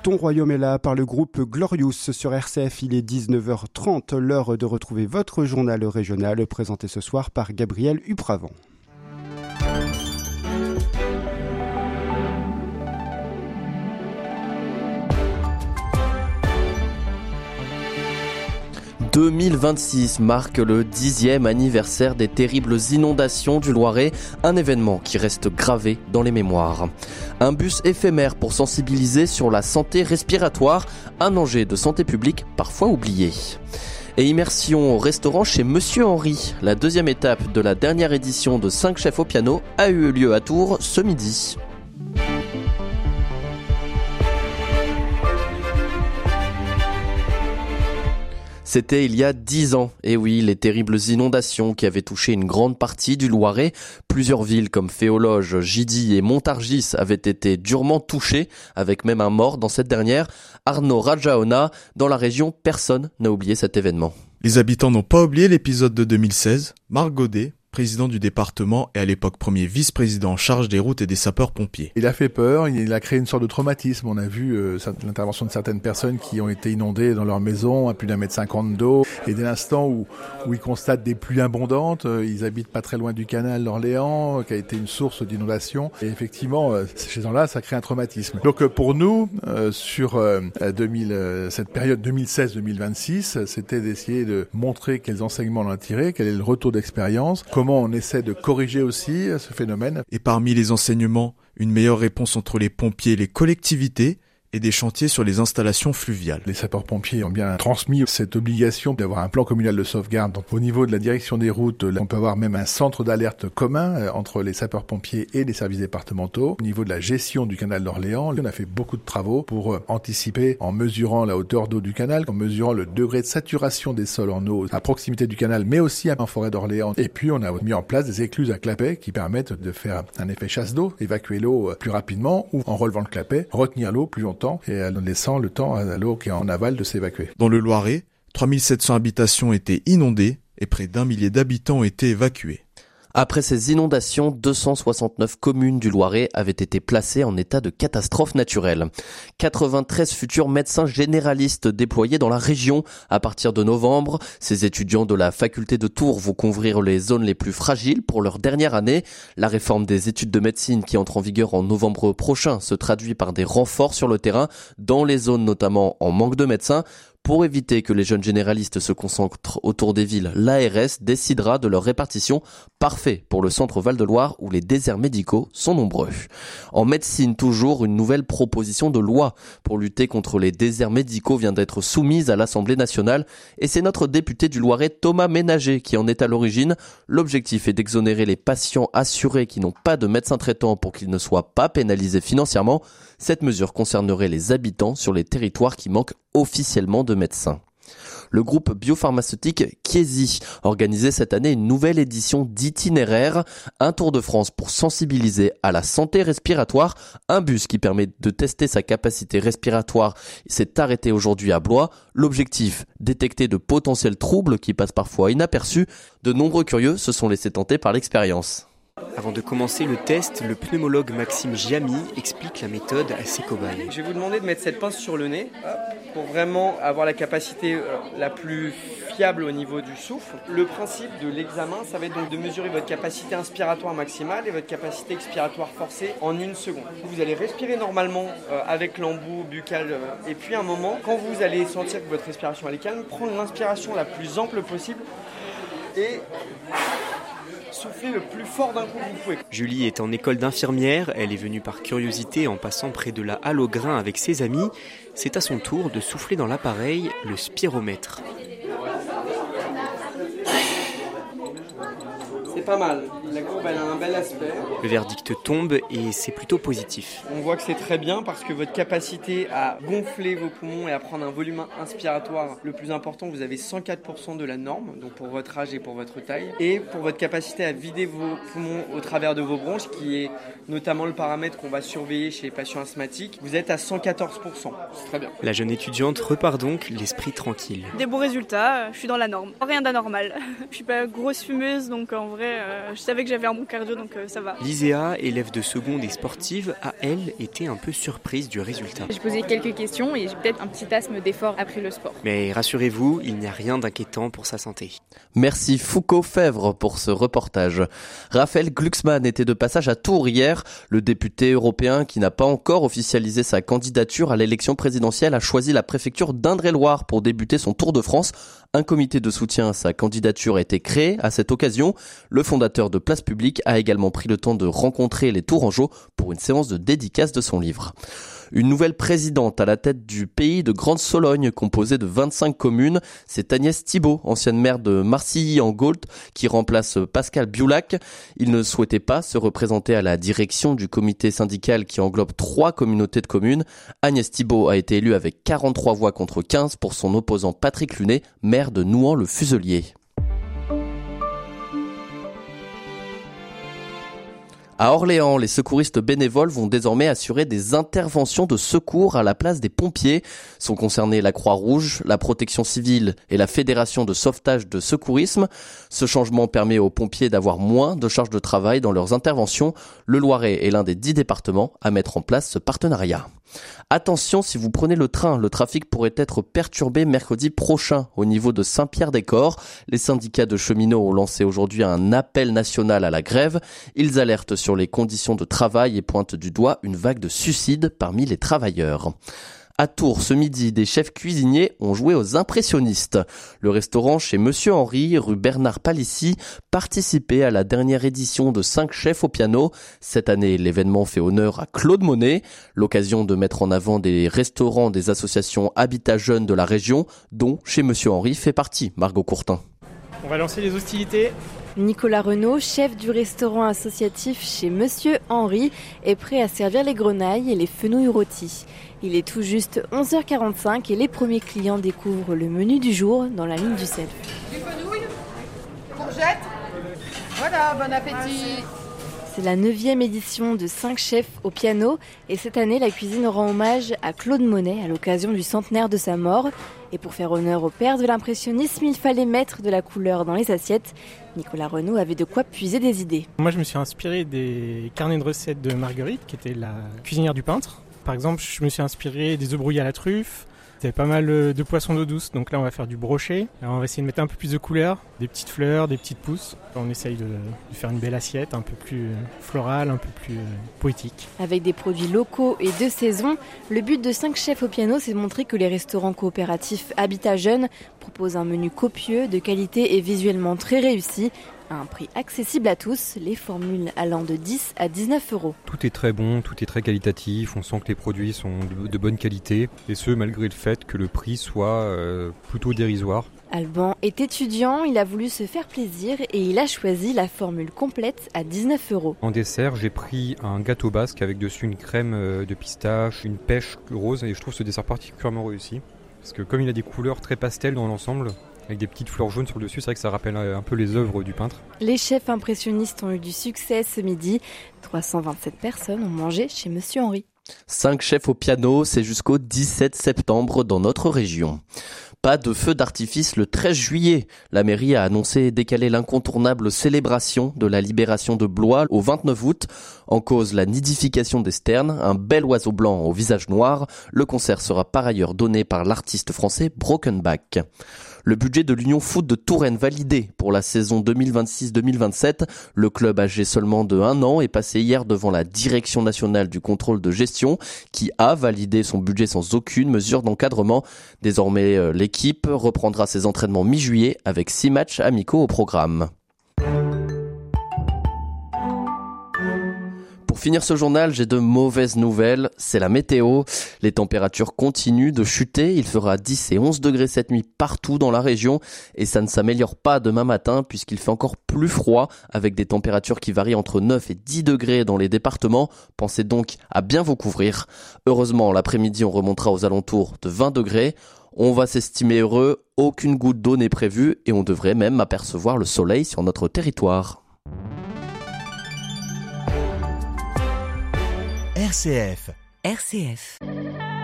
Ton royaume est là par le groupe Glorious sur RCF. Il est 19h30, l'heure de retrouver votre journal régional présenté ce soir par Gabriel Upravant. « 2026 marque le 10e anniversaire des terribles inondations du Loiret, un événement qui reste gravé dans les mémoires. Un bus éphémère pour sensibiliser sur la santé respiratoire, un enjeu de santé publique parfois oublié. Et immersion au restaurant chez Monsieur Henri. La deuxième étape de la dernière édition de 5 chefs au piano a eu lieu à Tours ce midi. C'était il y a 10 ans, et oui, les terribles inondations qui avaient touché une grande partie du Loiret. Plusieurs villes comme Féologe, Gidy et Montargis avaient été durement touchées, avec même un mort dans cette dernière. Arnaud Rajaona, dans la région, personne n'a oublié cet événement. Les habitants n'ont pas oublié l'épisode de 2016. Marc Godet, président du département et à l'époque premier vice-président en charge des routes et des sapeurs-pompiers. Il a fait peur, il a créé une sorte de traumatisme. On a vu l'intervention de certaines personnes qui ont été inondées dans leur maison à plus d'1,50 m d'eau. Et dès l'instant où ils constatent des pluies abondantes, ils habitent pas très loin du canal d'Orléans, qui a été une source d'inondation. Et effectivement, chez ces gens-là, ça crée un traumatisme. Donc pour nous, sur cette période 2016-2026, c'était d'essayer de montrer quels enseignements on a tirés, quel est le retour d'expérience, comment on essaie de corriger aussi ce phénomène. Et parmi les enseignements, une meilleure réponse entre les pompiers et les collectivités et des chantiers sur les installations fluviales. Les sapeurs-pompiers ont bien transmis cette obligation d'avoir un plan communal de sauvegarde. Donc, au niveau de la direction des routes, on peut avoir même un centre d'alerte commun entre les sapeurs-pompiers et les services départementaux. Au niveau de la gestion du canal d'Orléans, on a fait beaucoup de travaux pour anticiper en mesurant la hauteur d'eau du canal, en mesurant le degré de saturation des sols en eau à proximité du canal, mais aussi en forêt d'Orléans. Et puis, on a mis en place des écluses à clapet qui permettent de faire un effet chasse d'eau, évacuer l'eau plus rapidement ou en relevant le clapet, retenir l'eau plus longtemps et en laissant le temps à l'eau qui est en aval de s'évacuer. Dans le Loiret, 3700 habitations étaient inondées et près d'1 millier d'habitants ont été évacués. Après ces inondations, 269 communes du Loiret avaient été placées en état de catastrophe naturelle. 93 futurs médecins généralistes déployés dans la région à partir de novembre. Ces étudiants de la faculté de Tours vont couvrir les zones les plus fragiles pour leur dernière année. La réforme des études de médecine qui entre en vigueur en novembre prochain se traduit par des renforts sur le terrain, dans les zones notamment en manque de médecins. Pour éviter que les jeunes généralistes se concentrent autour des villes, l'ARS décidera de leur répartition, parfait pour le centre Val-de-Loire où les déserts médicaux sont nombreux. En médecine toujours, une nouvelle proposition de loi pour lutter contre les déserts médicaux vient d'être soumise à l'Assemblée nationale et c'est notre député du Loiret Thomas Ménager qui en est à l'origine. L'objectif est d'exonérer les patients assurés qui n'ont pas de médecin traitant pour qu'ils ne soient pas pénalisés financièrement. Cette mesure concernerait les habitants sur les territoires qui manquent officiellement de médecins. Le groupe biopharmaceutique Chiesi organisait cette année une nouvelle édition d'itinéraire, un tour de France pour sensibiliser à la santé respiratoire. Un bus qui permet de tester sa capacité respiratoire s'est arrêté aujourd'hui à Blois. L'objectif, détecter de potentiels troubles qui passent parfois inaperçus. De nombreux curieux se sont laissés tenter par l'expérience. Avant de commencer le test, le pneumologue Maxime Giamy explique la méthode à ses cobayes. Je vais vous demander de mettre cette pince sur le nez pour vraiment avoir la capacité la plus fiable au niveau du souffle. Le principe de l'examen, ça va être donc de mesurer votre capacité inspiratoire maximale et votre capacité expiratoire forcée en 1 seconde. Vous allez respirer normalement avec l'embout buccal et puis à un moment, quand vous allez sentir que votre respiration elle est calme, prendre l'inspiration la plus ample possible et souffler le plus fort d'un coup que vous pouvez. Julie est en école d'infirmière, elle est venue par curiosité en passant près de la halle au grain avec ses amis. C'est à son tour de souffler dans l'appareil, le spiromètre. C'est pas mal, la courbe elle a un bel aspect. Le verdict tombe et c'est plutôt positif. On voit que c'est très bien parce que votre capacité à gonfler vos poumons et à prendre un volume inspiratoire le plus important, vous avez 104% de la norme, donc pour votre âge et pour votre taille. Et pour votre capacité à vider vos poumons au travers de vos bronches, qui est notamment le paramètre qu'on va surveiller chez les patients asthmatiques, vous êtes à 114%. C'est très bien. La jeune étudiante repart donc l'esprit tranquille. Des bons résultats, je suis dans la norme. Rien d'anormal. Je suis pas grosse fumeuse, donc en vrai, je savais savais que j'avais un bon cardio, donc ça va. Liséa, élève de seconde et sportive, a elle été un peu surprise du résultat. J'ai posé quelques questions et j'ai peut-être un petit asthme d'effort après le sport. Mais rassurez-vous, il n'y a rien d'inquiétant pour sa santé. Merci Foucault Fèvre pour ce reportage. Raphaël Glucksmann était de passage à Tours hier. Le député européen qui n'a pas encore officialisé sa candidature à l'élection présidentielle a choisi la préfecture d'Indre-et-Loire pour débuter son tour de France. Un comité de soutien à sa candidature a été créé. À cette occasion, le fondateur de Place Publique a également pris le temps de rencontrer les Tourangeaux pour une séance de dédicace de son livre. Une nouvelle présidente à la tête du pays de Grande-Sologne, composée de 25 communes. C'est Agnès Thibault, ancienne maire de Marcilly-en-Gault, qui remplace Pascal Biulac. Il ne souhaitait pas se représenter à la direction du comité syndical qui englobe 3 communautés de communes. Agnès Thibault a été élue avec 43 voix contre 15 pour son opposant Patrick Lunet, maire de Nouan-le-Fuselier. À Orléans, les secouristes bénévoles vont désormais assurer des interventions de secours à la place des pompiers. Sont concernés la Croix-Rouge, la Protection civile et la Fédération de sauvetage de secourisme. Ce changement permet aux pompiers d'avoir moins de charges de travail dans leurs interventions. Le Loiret est l'un des 10 départements à mettre en place ce partenariat. Attention, si vous prenez le train, le trafic pourrait être perturbé mercredi prochain au niveau de Saint-Pierre-des-Corps. Les syndicats de cheminots ont lancé aujourd'hui un appel national à la grève. Ils alertent sur les conditions de travail et pointent du doigt une vague de suicides parmi les travailleurs. À Tours, ce midi, des chefs cuisiniers ont joué aux impressionnistes. Le restaurant chez Monsieur Henri, rue Bernard Palissy, participait à la dernière édition de 5 chefs au piano. Cette année, l'événement fait honneur à Claude Monet, l'occasion de mettre en avant des restaurants des associations Habitat Jeunes de la région, dont chez Monsieur Henri fait partie Margot Courtin. On va lancer les hostilités. Nicolas Renaud, chef du restaurant associatif chez Monsieur Henri, est prêt à servir les grenailles et les fenouils rôtis. Il est tout juste 11h45 et les premiers clients découvrent le menu du jour dans la ligne du self. Du fenouil, courgettes, voilà, bon appétit. C'est la 9e édition de 5 chefs au piano et cette année, la cuisine rend hommage à Claude Monet à l'occasion du centenaire de sa mort. Et pour faire honneur au père de l'impressionnisme, il fallait mettre de la couleur dans les assiettes. Nicolas Renaud avait de quoi puiser des idées. Moi, je me suis inspiré des carnets de recettes de Marguerite, qui était la cuisinière du peintre. Par exemple, je me suis inspiré des œufs brouillés à la truffe. Il y avait pas mal de poissons d'eau douce, donc là on va faire du brochet. Alors on va essayer de mettre un peu plus de couleurs, des petites fleurs, des petites pousses. On essaye de faire une belle assiette, un peu plus florale, un peu plus poétique. Avec des produits locaux et de saison, le but de 5 chefs au piano, c'est de montrer que les restaurants coopératifs Habitat Jeunes proposent un menu copieux, de qualité et visuellement très réussi. À un prix accessible à tous, les formules allant de 10 à 19 €. Tout est très bon, tout est très qualitatif, on sent que les produits sont de bonne qualité, et ce malgré le fait que le prix soit plutôt dérisoire. Alban est étudiant, il a voulu se faire plaisir et il a choisi la formule complète à 19 €. En dessert, j'ai pris un gâteau basque avec dessus une crème de pistache, une pêche rose, et je trouve ce dessert particulièrement réussi. Parce que comme il a des couleurs très pastel dans l'ensemble, avec des petites fleurs jaunes sur le dessus, c'est vrai que ça rappelle un peu les œuvres du peintre. Les chefs impressionnistes ont eu du succès ce midi. 327 personnes ont mangé chez Monsieur Henri. 5 chefs au piano, c'est jusqu'au 17 septembre dans notre région. Pas de feu d'artifice le 13 juillet. La mairie a annoncé décaler l'incontournable célébration de la libération de Blois au 29 août. En cause, la nidification des sternes, un bel oiseau blanc au visage noir. Le concert sera par ailleurs donné par l'artiste français Brokenback. Le budget de l'Union Foot de Touraine validé pour la saison 2026-2027. Le club âgé seulement de 1 an est passé hier devant la Direction nationale du contrôle de gestion qui a validé son budget sans aucune mesure d'encadrement. Désormais, l'équipe reprendra ses entraînements mi-juillet avec 6 matchs amicaux au programme. Pour finir ce journal, j'ai de mauvaises nouvelles. C'est la météo. Les températures continuent de chuter. Il fera 10 et 11 degrés cette nuit partout dans la région. Et ça ne s'améliore pas demain matin puisqu'il fait encore plus froid avec des températures qui varient entre 9 et 10 degrés dans les départements. Pensez donc à bien vous couvrir. Heureusement, l'après-midi, on remontera aux alentours de 20 degrés. On va s'estimer heureux. Aucune goutte d'eau n'est prévue et on devrait même apercevoir le soleil sur notre territoire. RCF.